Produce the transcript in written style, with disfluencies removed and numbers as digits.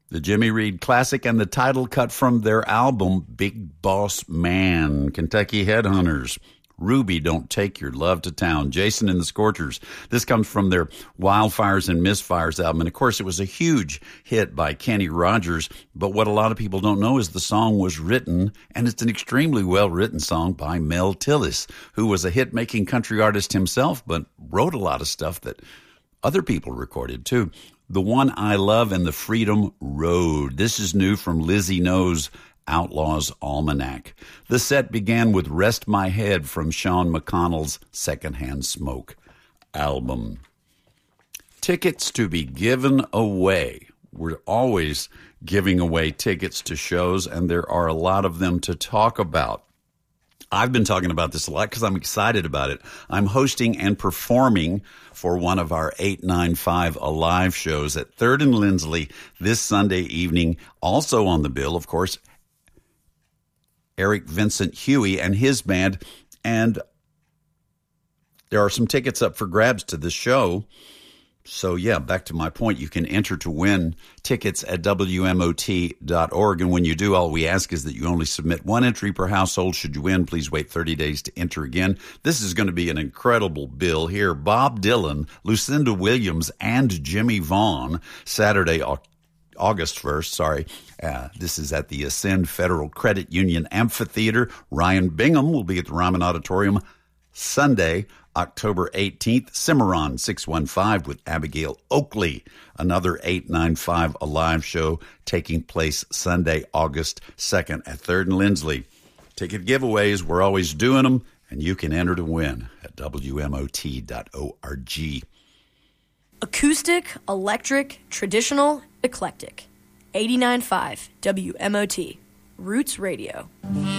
The Jimmy Reed Classic and the title cut from their album, Big Boss Man, Kentucky Headhunters. Ruby, Don't Take Your Love to Town, Jason and the Scorchers. This comes from their Wildfires and Misfires album. And, of course, it was a huge hit by Kenny Rogers. But what a lot of people don't know is the song was written, and it's an extremely well-written song by Mel Tillis, who was a hit-making country artist himself, but wrote a lot of stuff that other people recorded, too. The One I Love and the Freedom Road. This is new from Lizzie Knows Outlaws Almanac. The set began with Rest My Head from Sean McConnell's Secondhand Smoke album. Tickets to be given away. We're always giving away tickets to shows, and there are a lot of them to talk about. I've been talking about this a lot because I'm excited about it. I'm hosting and performing for one of our 895 Alive shows at 3rd and Lindsley this Sunday evening. Also on the bill, of course, Eric Vincent Huey and his band. And there are some tickets up for grabs to the show. So, yeah, back to my point, you can enter to win tickets at WMOT.org. And when you do, all we ask is that you only submit one entry per household. Should you win, please wait 30 days to enter again. This is going to be an incredible bill here. Bob Dylan, Lucinda Williams, and Jimmy Vaughn, Saturday, August 1st, this is at the Ascend Federal Credit Union Amphitheater. Ryan Bingham will be at the Ryman Auditorium Sunday, October 18th. Cimarron 615 with Abigail Oakley. Another 895 Alive show taking place Sunday, August 2nd at 3rd and Lindsley. Ticket giveaways, we're always doing them, and you can enter to win at WMOT.org. Acoustic, electric, traditional, eclectic. 89.5 WMOT. Roots Radio.